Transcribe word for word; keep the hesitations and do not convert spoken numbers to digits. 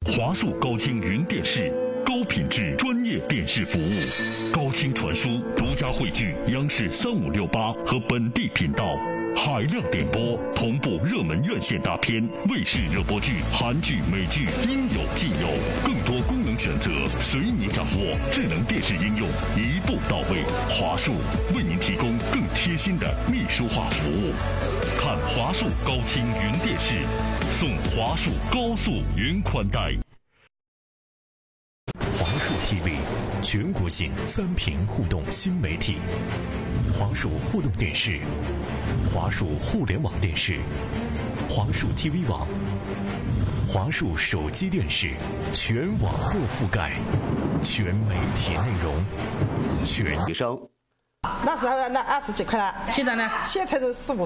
华数高清云电视，高品质专业电视服务，高清传输，独家汇聚央视三五六八和本地频道，海量点播，同步热门院线大片、卫视热播剧、韩剧、美剧，应有尽有，更多功能选择随你掌握。智能电视应用一步到位，华数为您提供更贴心的秘书化服务。看华数高清云电视，送华数高速云宽带。 华数 T V 全国性三屏互动新媒体，华数互动电视、华数互联网电视、华数 T V 网、华数手机电视，全网络覆盖，全媒体内容，全提升。 那时候那二十几块了， 现在呢？ 现在是十五。